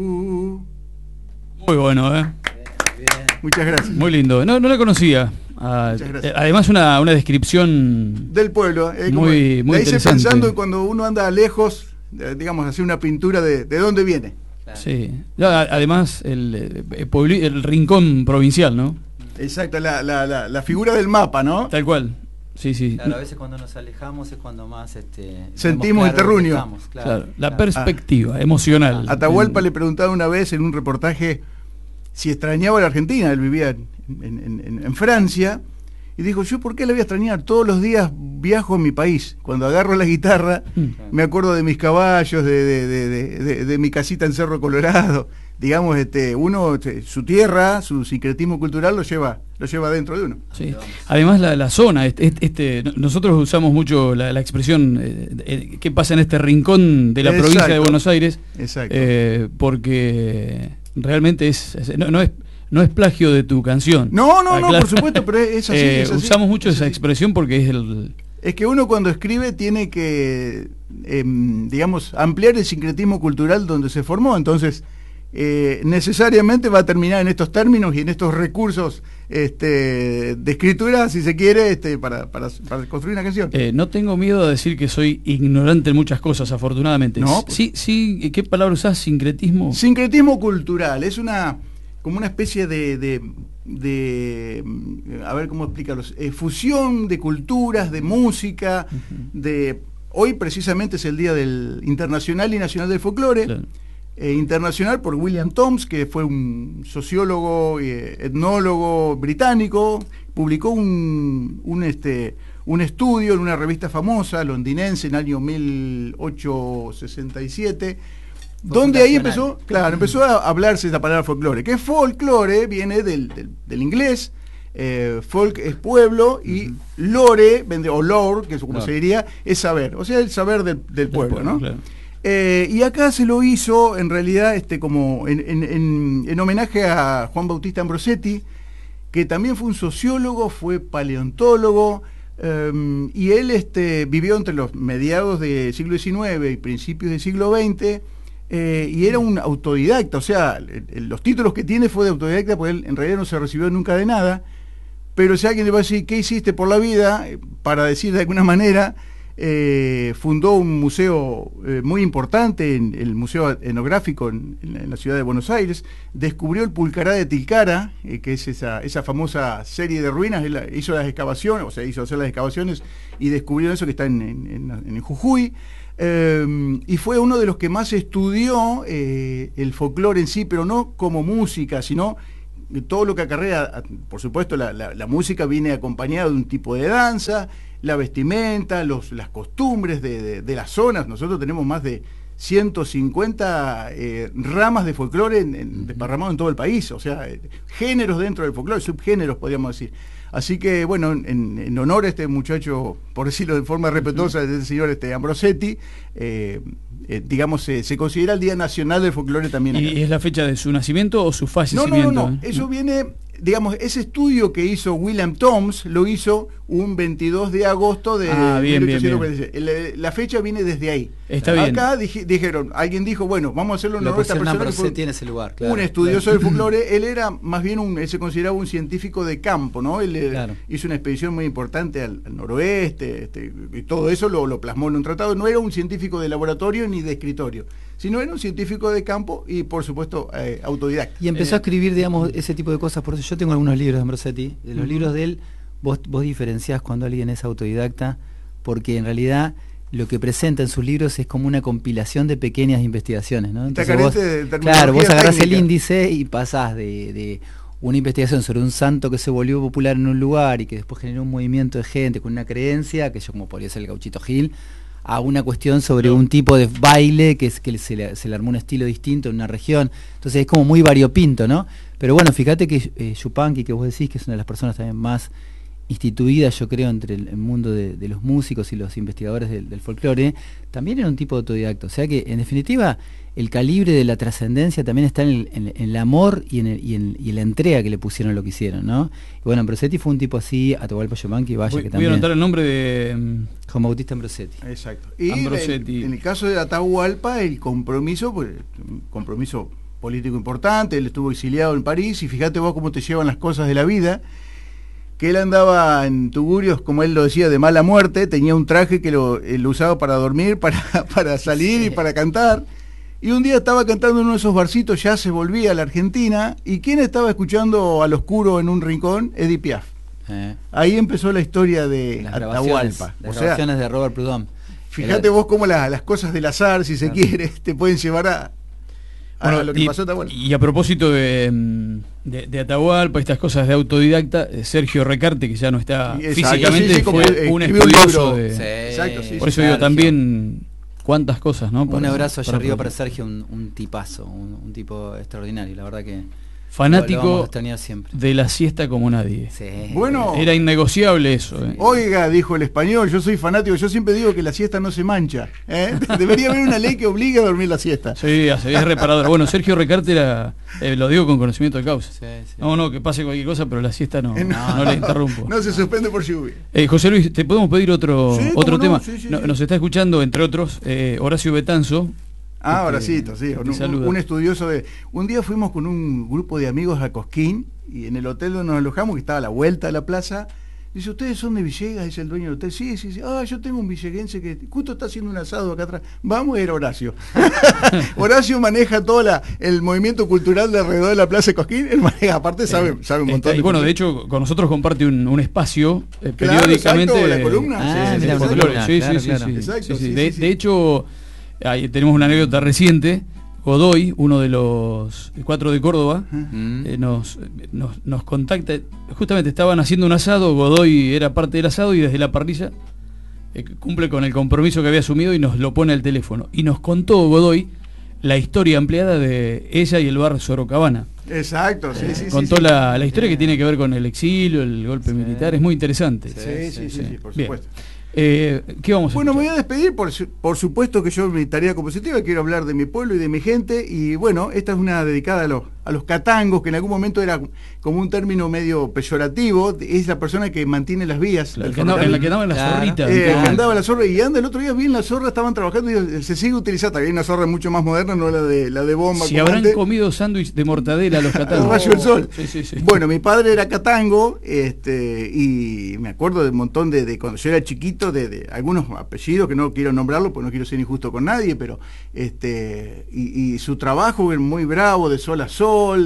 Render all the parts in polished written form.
Muy bueno, ¿eh? Bien. Muchas gracias. Muy lindo. No la conocía. Muchas gracias. Además una descripción Del pueblo. muy de ahí se interesante. pensando cuando uno anda lejos, digamos, hacer una pintura de dónde viene. Claro. Sí. Además el rincón provincial, ¿no? Exacto, la figura del mapa, ¿no? Tal cual. Sí, sí. Claro, a veces cuando nos alejamos es cuando más sentimos el terruño. Claro, la perspectiva emocional. Atahualpa le preguntaba una vez en un reportaje si extrañaba a la Argentina. Él vivía en Francia y dijo: yo por qué la voy a extrañar, todos los días viajo a mi país, cuando agarro la guitarra me acuerdo de mis caballos, de mi casita en Cerro Colorado. Digamos, uno, su tierra, su sincretismo cultural lo lleva dentro de uno. Sí. Además la zona, nosotros usamos mucho la expresión ¿qué pasa en este rincón de la Exacto. provincia de Buenos Aires? Exacto. Porque realmente no es plagio de tu canción. No, por supuesto, pero es así, es así. Usamos mucho Es esa así. expresión porque Es que uno cuando escribe tiene que, digamos, ampliar el sincretismo cultural donde se formó. Entonces, necesariamente va a terminar en estos términos y en estos recursos de escritura, si se quiere, para construir una canción. no tengo miedo de decir que soy ignorante en muchas cosas, afortunadamente. No. Sí, ¿qué palabra usás? ¿Sincretismo? Sincretismo cultural es como una especie de a ver cómo explicarlo, fusión de culturas, de música, hoy precisamente es el Día del Internacional y Nacional del Folclore. Claro. Internacional por William Thoms, que fue un sociólogo, etnólogo británico. Publicó un estudio en una revista famosa londinense en el año 1867, donde ahí empezó a hablarse de la palabra folclore, que folclore viene del inglés. Folk es pueblo y lore, o lore, que es como se diría, es saber, o sea, el saber del pueblo, ¿no? Claro. Y acá se lo hizo en realidad como en homenaje a Juan Bautista Ambrosetti, que también fue un sociólogo, fue paleontólogo, y él vivió entre los mediados del siglo XIX y principios del siglo XX, y era un autodidacta. O sea, los títulos que tiene fue de autodidacta, porque él en realidad no se recibió nunca de nada. Pero si alguien le va a decir: ¿qué hiciste por la vida?, para decir de alguna manera, fundó un museo muy importante, el Museo Etnográfico en la ciudad de Buenos Aires. Descubrió el Pulcará de Tilcara, que es esa famosa serie de ruinas. Él hizo las excavaciones, o sea, hizo hacer las excavaciones y descubrió eso que está en Jujuy. Y fue uno de los que más estudió el folclore en sí, pero no como música, sino todo lo que acarrea. Por supuesto, la música viene acompañada de un tipo de danza, la vestimenta, las costumbres de las zonas. Nosotros tenemos más de 150 ramas de folclore desparramados en todo el país, o sea, géneros dentro del folclore, subgéneros podríamos decir. Así que, bueno, en honor a este muchacho, por decirlo de forma respetuosa, del señor Ambrosetti, digamos, se considera el Día Nacional del Folclore también acá. ¿Y es la fecha de su nacimiento o su fallecimiento? No. Eso viene, digamos, ese estudio que hizo William Thoms lo hizo un 22 de agosto de 1846. Bien. La fecha viene desde ahí. Está bien. Acá dijeron, alguien dijo: bueno, vamos a hacerlo en honor a esta persona. Tiene ese lugar, claro, un estudioso del folclore. Él era más bien él se consideraba un científico de campo, ¿no? Él hizo una expedición muy importante al noroeste, y todo eso lo plasmó en un tratado. No era un científico de laboratorio ni de escritorio, sino era un científico de campo y, por supuesto, autodidacta. Y empezó a escribir, digamos, ese tipo de cosas. Por eso yo tengo algunos libros de Ambrosetti. De los libros de él, vos diferenciás cuando alguien es autodidacta, porque en realidad lo que presenta en sus libros es como una compilación de pequeñas investigaciones, ¿no? Entonces vos agarrás el índice y pasás de una investigación sobre un santo que se volvió popular en un lugar y que después generó un movimiento de gente con una creencia, que yo como podría ser el Gauchito Gil, a una cuestión sobre un tipo de baile que se le armó un estilo distinto en una región. Entonces es como muy variopinto, ¿no? Pero bueno, fíjate que Yupanqui, que vos decís que es una de las personas también más instituidas, yo creo, entre el mundo de los músicos y los investigadores del folclore, también era un tipo de autodidacto. O sea que, en definitiva, el calibre de la trascendencia también está en el amor y en la entrega que le pusieron a lo que hicieron, ¿no? Y bueno, Ambrosetti fue un tipo así, Atahualpa Yupanqui, vaya que también... Voy a anotar el nombre de... Juan Bautista Ambrosetti. Exacto. Y Ambrosetti. En el caso de Atahualpa, el compromiso, pues, compromiso político importante, él estuvo exiliado en París, y fíjate vos cómo te llevan las cosas de la vida, que él andaba en tugurios, como él lo decía, de mala muerte, tenía un traje que lo usaba para dormir, para salir y para cantar, y un día estaba cantando en uno de esos barcitos, ya se volvía a la Argentina, y ¿quién estaba escuchando al oscuro en un rincón? Edith Piaf. Ahí empezó la historia de Atahualpa. Las grabaciones de Robert Proudhon. Fíjate vos cómo las cosas del azar, si se quiere, te pueden llevar a lo que pasó a Atahualpa. Y a propósito de Atahualpa, estas cosas de autodidacta, Sergio Recarte, que ya no está físicamente, fue un estudioso por eso digo también cuántas cosas, ¿no? Un abrazo allá arriba para Sergio, un tipazo, un tipo extraordinario, la verdad que fanático siempre de la siesta como nadie. Sí. Bueno, era innegociable eso. Oiga, dijo el español, yo soy fanático, yo siempre digo que la siesta no se mancha. Debería haber una ley que obligue a dormir la siesta. Sí, es reparadora. Bueno, Sergio Recarte era, lo digo con conocimiento de causa. Sí. No, que pase cualquier cosa, pero la siesta no le interrumpo. No se suspende por lluvia. José Luis, ¿te podemos pedir otro tema? Sí. Nos está escuchando, entre otros, Horacio Betanzo. Horacito, sí, un estudioso de... Un día fuimos con un grupo de amigos a Cosquín, y en el hotel donde nos alojamos, que estaba a la vuelta de la plaza, dice, ¿ustedes son de Villegas? Dice el dueño del hotel. Sí. Yo tengo un villeguense que justo está haciendo un asado acá atrás. Vamos a ir a Horacio. Horacio maneja todo el movimiento cultural de alrededor de la plaza de Cosquín. Él maneja, aparte sabe un montón. Y bueno, de hecho, con nosotros comparte un espacio periódicamente. Exacto, la columna. Sí. De hecho... Ahí tenemos una anécdota reciente. Godoy, uno de los 4 de Córdoba, nos contacta. Justamente estaban haciendo un asado, Godoy era parte del asado, y desde la parrilla cumple con el compromiso que había asumido y nos lo pone al teléfono. Y nos contó Godoy la historia ampliada de ella y el bar Sorocabana. Exacto, contó la historia que tiene que ver con el exilio, el golpe militar. Es muy interesante. Sí, por supuesto. ¿Qué vamos a Bueno, me voy a despedir, por supuesto que yo mi tarea compositiva quiero hablar de mi pueblo y de mi gente, y bueno, esta es una dedicada a los catangos, que en algún momento era como un término medio peyorativo, es la persona que mantiene las vías. En la que andaba en la zorrita. Andaba la zorra, y anda el otro día vi en la zorra, estaban trabajando y se sigue utilizando, hay una zorra mucho más moderna, no la de bomba. Si habrán comido sándwich de mortadela los catangos. Rayo del sol. Sí. Bueno, mi padre era catango, y me acuerdo de un montón de cuando yo era chiquito, de algunos apellidos que no quiero nombrarlo porque no quiero ser injusto con nadie, pero y su trabajo era muy bravo, de sol a sol,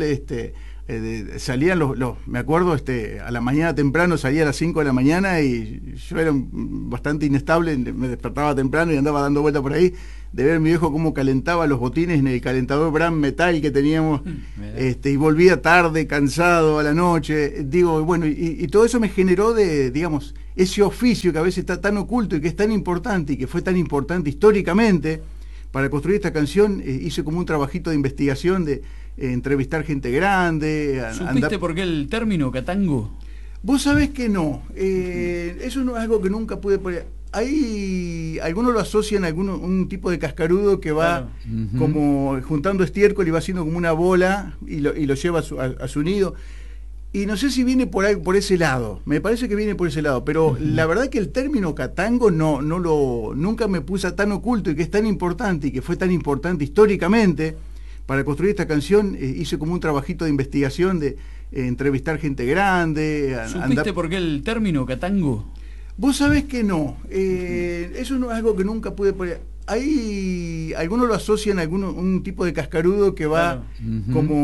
salían me acuerdo, a la mañana temprano, salía a las 5 de la mañana, y yo era bastante inestable, me despertaba temprano y andaba dando vueltas por ahí, de ver a mi viejo cómo calentaba los botines en el calentador Bran Metal que teníamos, y volvía tarde, cansado a la noche, bueno, y todo eso me generó digamos, ese oficio que a veces está tan oculto y que es tan importante, y que fue tan importante históricamente. Para construir esta canción hice como un trabajito de investigación, de entrevistar gente grande. ¿Supiste por qué el término catango? Vos sabés que no. Eso no es algo que nunca pude poner. Algunos lo asocian a un tipo de cascarudo que va como juntando estiércol y va haciendo como una bola y lo lleva a su nido. Y no sé si viene por ese lado, me parece que viene por ese lado, pero la verdad que el término catango nunca me puse tan oculto, y que es tan importante, y que fue tan importante históricamente. Para construir esta canción hice como un trabajito de investigación, de entrevistar gente grande. ¿Supiste por qué el término catango? Vos sabés que no, eso no es algo que nunca pude poner. Algunos lo asocian a un tipo de cascarudo que va como